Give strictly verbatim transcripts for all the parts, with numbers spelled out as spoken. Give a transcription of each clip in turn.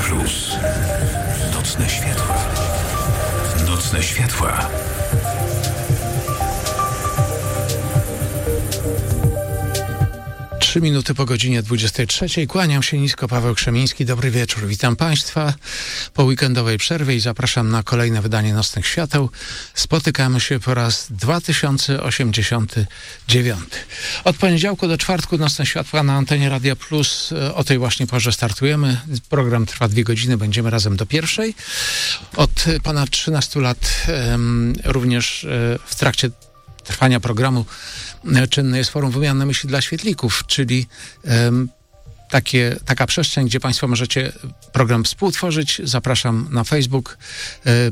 Plus. Nocne światła. Nocne światła. Trzy minuty po godzinie dwudziestej trzeciej. Kłaniam się nisko, Paweł Krzemiński. Dobry wieczór. Witam Państwa po weekendowej przerwie i zapraszam na kolejne wydanie Nocnych Świateł. Spotykamy się po raz dwa tysiące osiemdziesiąty dziewiąty. Od poniedziałku do czwartku Nocne Światła na antenie Radia Plus. O tej właśnie porze startujemy. Program trwa dwie godziny. Będziemy razem do pierwszej. Od ponad trzynastu lat um, również um, w trakcie trwania programu czynne jest Forum Wymiany Myśli dla Świetlików, czyli um, takie, taka przestrzeń, gdzie Państwo możecie program współtworzyć. Zapraszam na Facebook. E,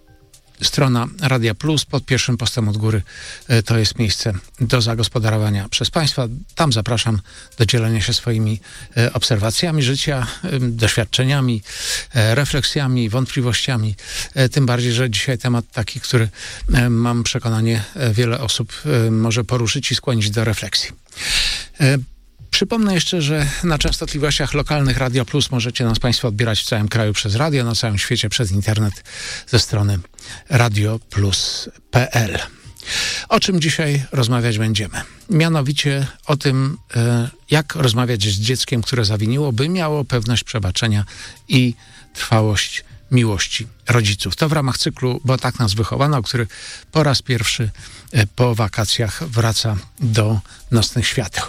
strona Radia Plus pod pierwszym postem od góry e, to jest miejsce do zagospodarowania przez Państwa. Tam zapraszam do dzielenia się swoimi e, obserwacjami życia, e, doświadczeniami, e, refleksjami, wątpliwościami. E, tym bardziej, że dzisiaj temat taki, który e, mam przekonanie e, wiele osób e, może poruszyć i skłonić do refleksji. E, Przypomnę jeszcze, że na częstotliwościach lokalnych Radio Plus możecie nas Państwo odbierać w całym kraju przez radio, na całym świecie przez internet ze strony radio plus kropka p l. O czym dzisiaj rozmawiać będziemy? Mianowicie o tym, jak rozmawiać z dzieckiem, które zawiniło, by miało pewność przebaczenia i trwałość miłości rodziców. To w ramach cyklu Bo tak nas wychowano, który po raz pierwszy po wakacjach wraca do Nocnych Świateł.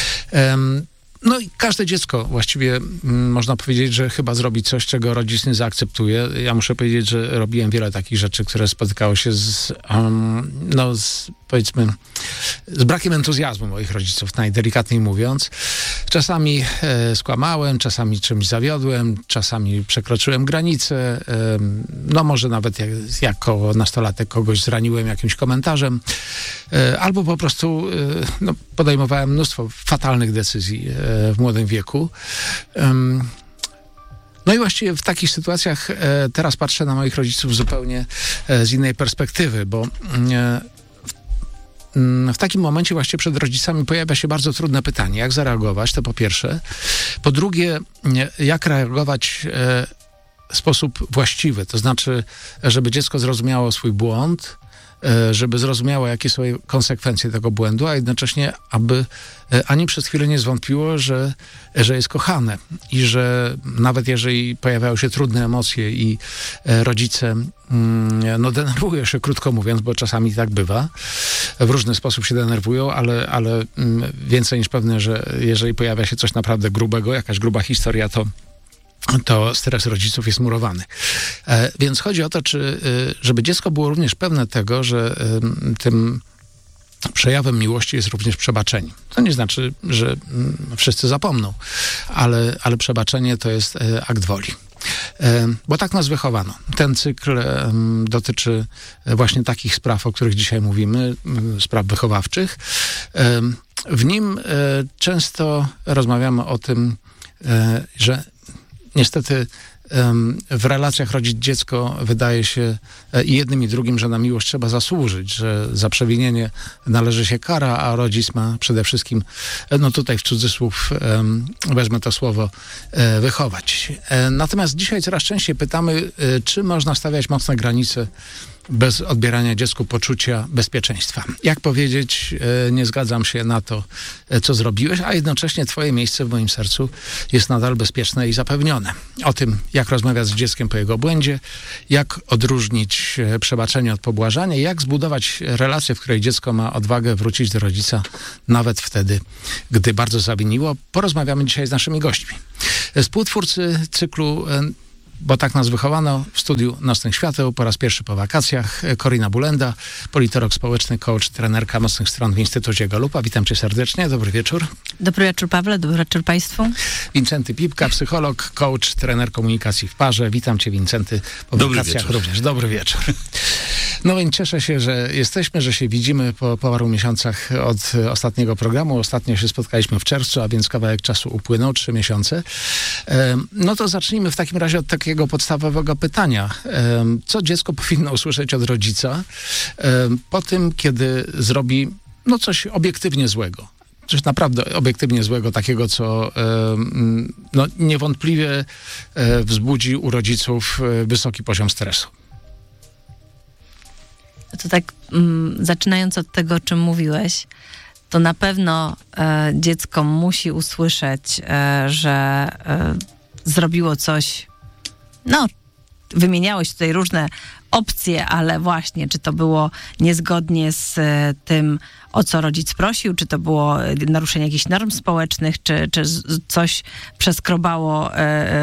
Um, no i każde dziecko właściwie m, można powiedzieć, że chyba zrobi coś, czego rodzic nie zaakceptuje. Ja muszę powiedzieć, że robiłem wiele takich rzeczy, które spotykały się z, um, no z, powiedzmy, z brakiem entuzjazmu moich rodziców, najdelikatniej mówiąc. Czasami e, skłamałem, czasami czymś zawiodłem, czasami przekroczyłem granicę, e, no może nawet jak, jako nastolatek kogoś zraniłem jakimś komentarzem, e, albo po prostu e, no, podejmowałem mnóstwo fatalnych decyzji e, w młodym wieku. Um, No i właściwie w takich sytuacjach e, teraz patrzę na moich rodziców zupełnie e, z innej perspektywy, bo e, w takim momencie właśnie przed rodzicami pojawia się bardzo trudne pytanie, jak zareagować, to po pierwsze. Po drugie, jak reagować e, w sposób właściwy, to znaczy, żeby dziecko zrozumiało swój błąd, e, żeby zrozumiało, jakie są konsekwencje tego błędu, a jednocześnie, aby e, ani przez chwilę nie zwątpiło, że, że jest kochane i że nawet jeżeli pojawiają się trudne emocje i e, rodzice mm, no denerwują się, krótko mówiąc, bo czasami tak bywa, w różny sposób się denerwują, ale, ale mm, więcej niż pewne, że jeżeli pojawia się coś naprawdę grubego, jakaś gruba historia, to to stres rodziców jest murowany. E, więc chodzi o to, czy, y, żeby dziecko było również pewne tego, że y, tym przejawem miłości jest również przebaczenie. To nie znaczy, że y, wszyscy zapomną, ale, ale przebaczenie to jest y, akt woli. E, bo tak nas wychowano. Ten cykl e, dotyczy właśnie takich spraw, o których dzisiaj mówimy, e, spraw wychowawczych. E, w nim e, często rozmawiamy o tym, e, że niestety w relacjach rodzic-dziecko wydaje się i jednym i drugim, że na miłość trzeba zasłużyć, że za przewinienie należy się kara, a rodzic ma przede wszystkim, no tutaj w cudzysłów wezmę to słowo, wychować. Natomiast dzisiaj coraz częściej pytamy, czy można stawiać mocne granice bez odbierania dziecku poczucia bezpieczeństwa. Jak powiedzieć, nie zgadzam się na to, co zrobiłeś, a jednocześnie twoje miejsce w moim sercu jest nadal bezpieczne i zapewnione. O tym, jak rozmawiać z dzieckiem po jego błędzie, jak odróżnić przebaczenie od pobłażania, jak zbudować relację, w której dziecko ma odwagę wrócić do rodzica nawet wtedy, gdy bardzo zawiniło. Porozmawiamy dzisiaj z naszymi gośćmi. Współtwórcy cyklu Bo tak nas wychowano, w studiu Nocnych Świateł po raz pierwszy po wakacjach. Korina Bulenda, politolog społeczny, coach, trenerka Mocnych Stron w Instytucie Galupa. Witam cię serdecznie, dobry wieczór. Dobry wieczór, Pawle, dobry wieczór Państwu. Wincenty Pipka, psycholog, coach, trener komunikacji w parze. Witam cię, Wincenty, po dobry wakacjach wieczór. Również. Dobry wieczór. No więc cieszę się, że jesteśmy, że się widzimy po, po paru miesiącach od ostatniego programu. Ostatnio się spotkaliśmy w czerwcu, a więc kawałek czasu upłynął, trzy miesiące. No to zacznijmy w takim razie od takiego podstawowego pytania. Co dziecko powinno usłyszeć od rodzica po tym, kiedy zrobi no coś obiektywnie złego? coś naprawdę obiektywnie złego, takiego, co no, niewątpliwie wzbudzi u rodziców wysoki poziom stresu? To tak mm, zaczynając od tego, o czym mówiłeś, to na pewno e, dziecko musi usłyszeć, e, że e, zrobiło coś, no, wymieniałeś tutaj różne opcje, ale właśnie, czy to było niezgodnie z e, tym, o co rodzic prosił, czy to było naruszenie jakichś norm społecznych, czy, czy coś przeskrobało e,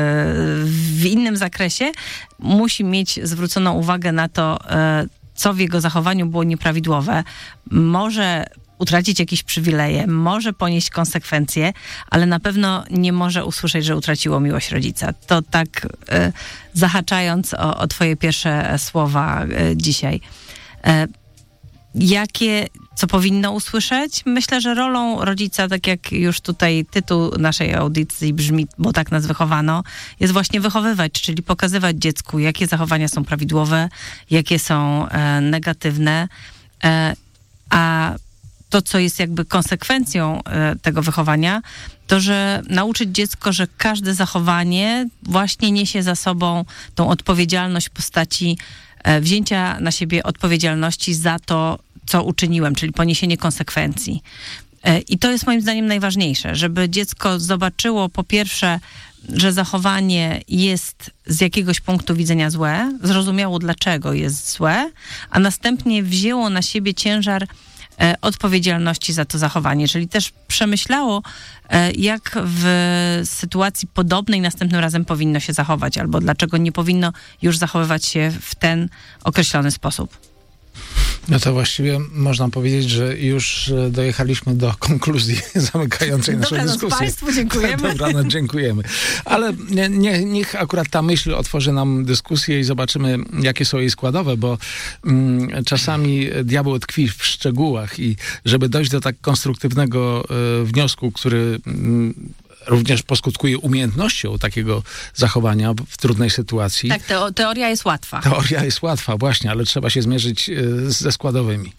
w innym zakresie, musi mieć zwróconą uwagę na to, e, co w jego zachowaniu było nieprawidłowe. Może utracić jakieś przywileje, może ponieść konsekwencje, ale na pewno nie może usłyszeć, że utraciło miłość rodzica. To tak e, zahaczając o, o twoje pierwsze słowa e, dzisiaj. E, jakie, co powinno usłyszeć? Myślę, że rolą rodzica, tak jak już tutaj tytuł naszej audycji brzmi, bo tak nas wychowano, jest właśnie wychowywać, czyli pokazywać dziecku, jakie zachowania są prawidłowe, jakie są e, negatywne, e, a to, co jest jakby konsekwencją e, tego wychowania, to, że nauczyć dziecko, że każde zachowanie właśnie niesie za sobą tą odpowiedzialność w postaci e, wzięcia na siebie odpowiedzialności za to, co uczyniłem, czyli poniesienie konsekwencji. E, I to jest moim zdaniem najważniejsze, żeby dziecko zobaczyło po pierwsze, że zachowanie jest z jakiegoś punktu widzenia złe, zrozumiało, dlaczego jest złe, a następnie wzięło na siebie ciężar odpowiedzialności za to zachowanie, czyli też przemyślało, jak w sytuacji podobnej następnym razem powinno się zachować, albo dlaczego nie powinno już zachowywać się w ten określony sposób. No to właściwie można powiedzieć, że już dojechaliśmy do konkluzji zamykającej naszą Dobranoc dyskusję. Państwu, dziękujemy. Dobranoc, dziękujemy. Ale nie, nie, niech akurat ta myśl otworzy nam dyskusję i zobaczymy, jakie są jej składowe, bo mm, czasami diabeł tkwi w szczegółach i żeby dojść do tak konstruktywnego y, wniosku, który y, również poskutkuje umiejętnością takiego zachowania w trudnej sytuacji. Tak, teo- teoria jest łatwa. Teoria jest łatwa, właśnie, ale trzeba się zmierzyć y, ze składowymi.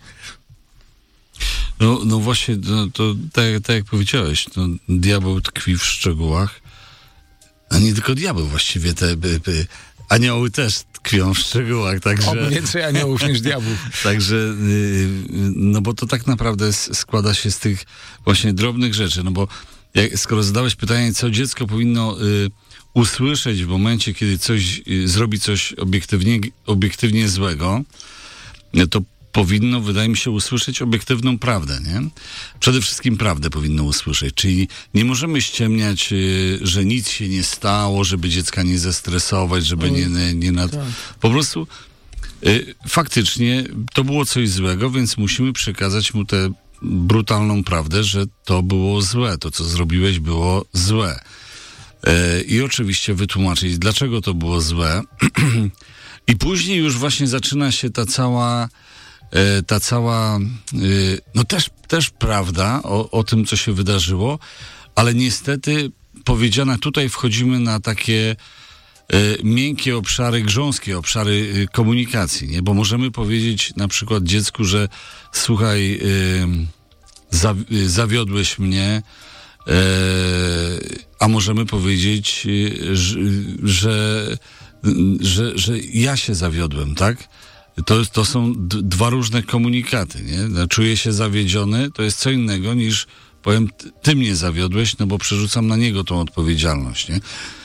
No, no właśnie, no, to tak, tak jak powiedziałeś, no, diabeł tkwi w szczegółach, a nie tylko diabeł właściwie, te by, by, anioły też tkwią w szczegółach, także... Oby więcej aniołów niż diabłów. Także, y, no bo to tak naprawdę składa się z tych właśnie drobnych rzeczy, no bo jak, skoro zadałeś pytanie, co dziecko powinno y, usłyszeć w momencie, kiedy coś y, zrobi coś obiektywnie, obiektywnie złego, y, to powinno, wydaje mi się, usłyszeć obiektywną prawdę, nie? Przede wszystkim prawdę powinno usłyszeć, czyli nie możemy ściemniać, y, że nic się nie stało, żeby dziecka nie zestresować, żeby Oj, nie, nie, nie nad... Tak. Po prostu y, faktycznie to było coś złego, więc musimy przekazać mu tę brutalną prawdę, że to było złe, to co zrobiłeś było złe. E, I oczywiście wytłumaczyć, dlaczego to było złe. I później już właśnie zaczyna się ta cała, e, ta cała, e, no też, też prawda o, o tym, co się wydarzyło, ale niestety powiedziana, tutaj wchodzimy na takie e, miękkie obszary, grząskie obszary e, komunikacji, nie? Bo możemy powiedzieć na przykład dziecku, że słuchaj, e, zawi- zawiodłeś mnie, e, a możemy powiedzieć, że, że, że, że ja się zawiodłem, tak? To, to są d- dwa różne komunikaty, nie? Czuję się zawiedziony, to jest co innego niż powiem, ty mnie zawiodłeś, no bo przerzucam na niego tą odpowiedzialność, nie?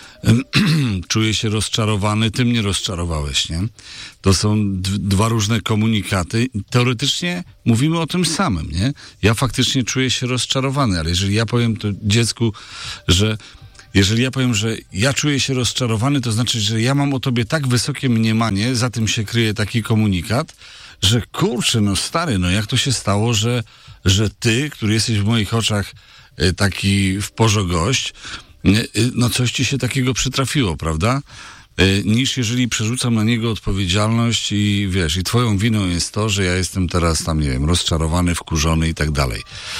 Czuję się rozczarowany, ty mnie rozczarowałeś, nie? To są d- dwa różne komunikaty. Teoretycznie mówimy o tym samym, nie? Ja faktycznie czuję się rozczarowany, ale jeżeli ja powiem to dziecku, że jeżeli ja powiem, że ja czuję się rozczarowany, to znaczy, że ja mam o tobie tak wysokie mniemanie, za tym się kryje taki komunikat, że kurczę, no stary, no jak to się stało, że, że ty, który jesteś w moich oczach y, taki w porze gość, no coś ci się takiego przytrafiło, prawda? Niż jeżeli przerzucam na niego odpowiedzialność i wiesz, i twoją winą jest to, że ja jestem teraz tam, nie wiem, rozczarowany, wkurzony i tak dalej.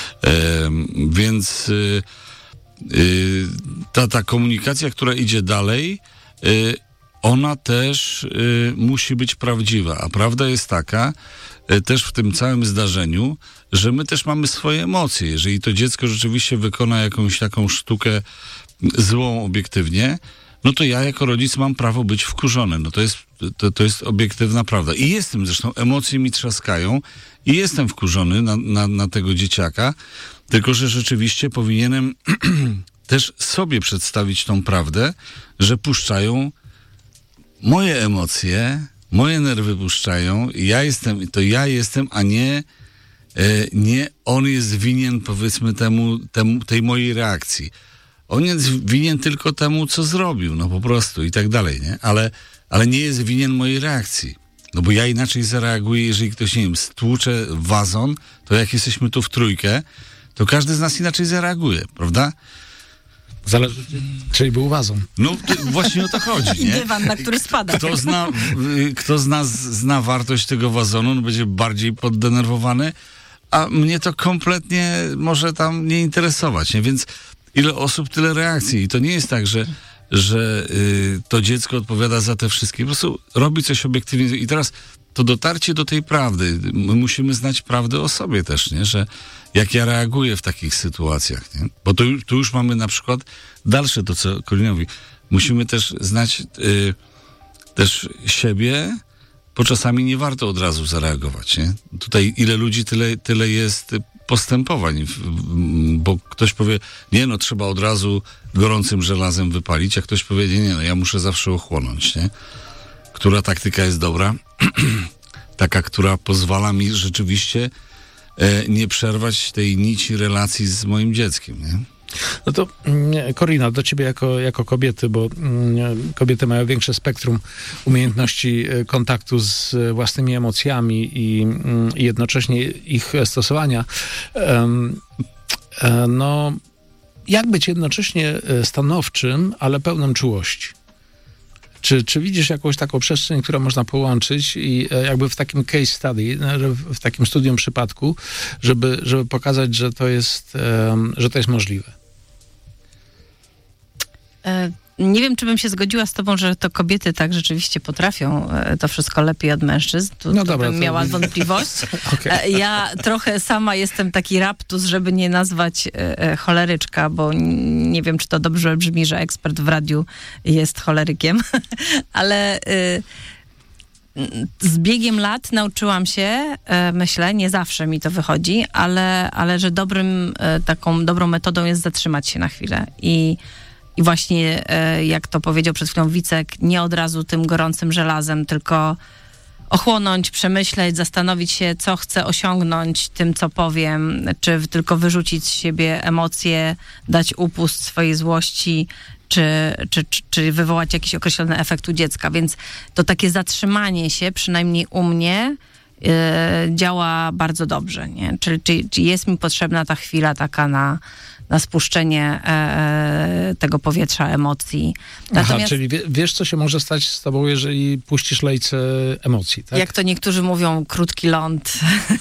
Więc ta, ta komunikacja, która idzie dalej, ona też y, musi być prawdziwa. A prawda jest taka, y, też w tym całym zdarzeniu, że my też mamy swoje emocje. Jeżeli to dziecko rzeczywiście wykona jakąś taką sztukę złą obiektywnie, no to ja jako rodzic mam prawo być wkurzony. No to jest, to, to jest obiektywna prawda. I jestem zresztą, emocje mi trzaskają i jestem wkurzony na, na, na tego dzieciaka, tylko że rzeczywiście powinienem też sobie przedstawić tą prawdę, że puszczają moje emocje, moje nerwy puszczają, ja jestem, to ja jestem, a nie, e, nie on jest winien, powiedzmy, temu, temu, tej mojej reakcji. On jest winien tylko temu, co zrobił, no po prostu i tak dalej, nie? Ale, ale nie jest winien mojej reakcji. No bo ja inaczej zareaguję, jeżeli ktoś, nie wiem, stłucze wazon, to jak jesteśmy tu w trójkę, to każdy z nas inaczej zareaguje, prawda? Zależy, czyli był wazon. No to właśnie o to chodzi, I nie? dywan, na który spada. Kto, zna, kto z nas zna wartość tego wazonu, no będzie bardziej poddenerwowany, a mnie to kompletnie może tam nie interesować, nie? Więc ile osób, tyle reakcji. I to nie jest tak, że, że y, to dziecko odpowiada za te wszystkie. Po prostu robi coś obiektywnie. I teraz to dotarcie do tej prawdy. My musimy znać prawdę o sobie też, nie? Że jak ja reaguję w takich sytuacjach, nie? Bo to, tu już mamy na przykład dalsze to, co Korina mówi. Musimy też znać y, też siebie, bo czasami nie warto od razu zareagować, nie? Tutaj ile ludzi, tyle, tyle jest postępowań, bo ktoś powie, nie no, trzeba od razu gorącym żelazem wypalić, a ktoś powie, nie, nie no, ja muszę zawsze ochłonąć, nie? Która taktyka jest dobra? Taka, która pozwala mi rzeczywiście e, nie przerwać tej nici relacji z moim dzieckiem, nie? No to Korina, do ciebie jako, jako kobiety, bo mm, kobiety mają większe spektrum umiejętności kontaktu z własnymi emocjami i, mm, i jednocześnie ich stosowania. Um, e, no, jak być jednocześnie stanowczym, ale pełnym czułości? Czy, czy widzisz jakąś taką przestrzeń, którą można połączyć i jakby w takim case study, w takim studium przypadku, żeby, żeby pokazać, że to jest, że to jest możliwe? Nie wiem, czy bym się zgodziła z tobą, że to kobiety tak rzeczywiście potrafią to wszystko lepiej od mężczyzn. Tu, no tu dobra, bym to... miała wątpliwość. Okay. Ja trochę sama jestem taki raptus, żeby nie nazwać e, choleryczka, bo nie wiem, czy to dobrze brzmi, że ekspert w radiu jest cholerykiem, ale e, z biegiem lat nauczyłam się, e, myślę, nie zawsze mi to wychodzi, ale, ale że dobrym, e, taką dobrą metodą jest zatrzymać się na chwilę i I właśnie, jak to powiedział przed chwilą Wicek, nie od razu tym gorącym żelazem, tylko ochłonąć, przemyśleć, zastanowić się, co chcę osiągnąć tym, co powiem, czy tylko wyrzucić z siebie emocje, dać upust swojej złości, czy, czy, czy, czy wywołać jakiś określony efekt u dziecka. Więc to takie zatrzymanie się, przynajmniej u mnie, yy, działa bardzo dobrze, nie? Czyli, czyli, czyli jest mi potrzebna ta chwila taka na... na spuszczenie e, tego powietrza emocji. Natomiast, aha, czyli wie, wiesz, co się może stać z tobą, jeżeli puścisz lejce emocji, tak? Jak to niektórzy mówią, krótki ląd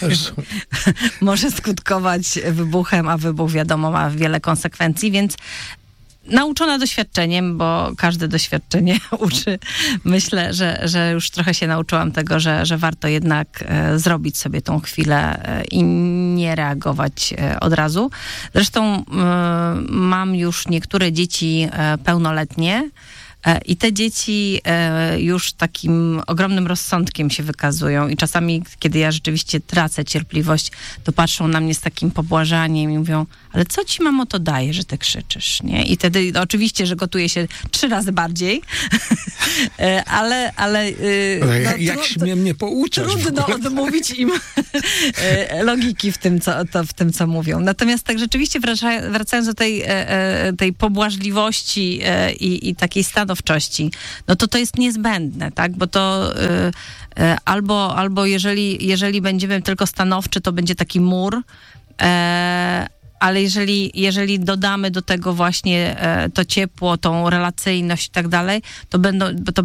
może skutkować wybuchem, a wybuch, wiadomo, ma wiele konsekwencji, więc nauczona doświadczeniem, bo każde doświadczenie uczy. Myślę, że, że już trochę się nauczyłam tego, że, że warto jednak e, zrobić sobie tą chwilę e, i nie reagować e, od razu. Zresztą e, mam już niektóre dzieci e, pełnoletnie, i te dzieci e, już takim ogromnym rozsądkiem się wykazują i czasami, kiedy ja rzeczywiście tracę cierpliwość, to patrzą na mnie z takim pobłażaniem i mówią, ale co ci, mamo, to daje, że ty krzyczysz, nie? I wtedy no, oczywiście, że gotuje się trzy razy bardziej, e, ale... ale e, no, no, jak tru- śmie mnie pouczać? Trudno odmówić im e, logiki w tym, co, to, w tym, co mówią. Natomiast tak rzeczywiście wraca, wracając do tej, e, tej pobłażliwości e, i, i takiej stanowczości, no to to jest niezbędne, tak? Bo to y, y, albo, albo jeżeli, jeżeli będziemy tylko stanowczy, to będzie taki mur, e, ale jeżeli, jeżeli dodamy do tego właśnie e, to ciepło, tą relacyjność i tak dalej, to będą, to